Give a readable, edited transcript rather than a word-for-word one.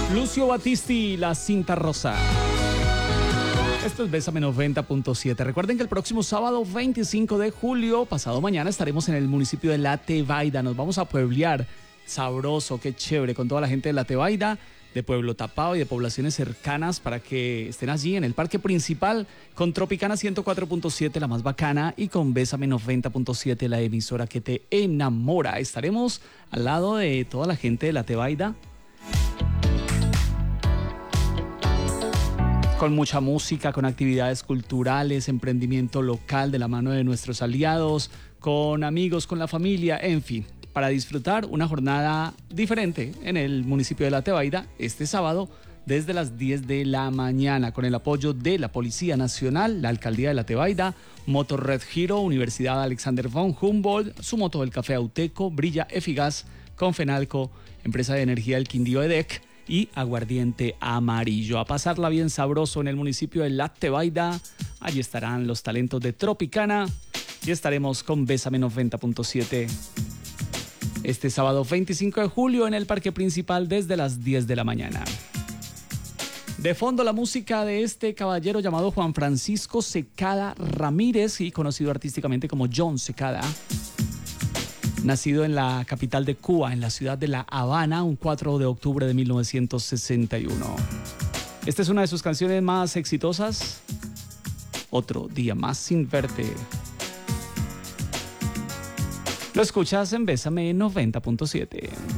Lucio Battisti, La Cinta Rosa. Esto es Bésame 90.7. Recuerden que el próximo sábado 25 de julio, pasado mañana, estaremos en el municipio de La Tebaida. Nos vamos a pueblear. Sabroso, qué chévere, con toda la gente de La Tebaida, de Pueblo Tapao y de poblaciones cercanas para que estén allí en el parque principal con Tropicana 104.7, la más bacana, y con Bésame 90.7, la emisora que te enamora. Estaremos al lado de toda la gente de La Tebaida, con mucha música, con actividades culturales, emprendimiento local de la mano de nuestros aliados, con amigos, con la familia, en fin, para disfrutar una jornada diferente en el municipio de La Tebaida este sábado desde las 10 de la mañana, con el apoyo de la Policía Nacional, la Alcaldía de La Tebaida, Motor Red Giro, Universidad Alexander von Humboldt, su moto del Café Auteco, Brilla Efigas, Confenalco, Empresa de Energía del Quindío EDEC, y Aguardiente Amarillo. A pasarla bien sabroso en el municipio de La Tebaida. Allí estarán los talentos de Tropicana y estaremos con Bésame 90.7 este sábado 25 de julio en el parque principal desde las 10 de la mañana. De fondo la música de este caballero llamado Juan Francisco Secada Ramírez y conocido artísticamente como John Secada. Nacido en la capital de Cuba, en la ciudad de La Habana, un 4 de octubre de 1961. Esta es una de sus canciones más exitosas. Otro día más sin verte. Lo escuchas en Bésame 90.7.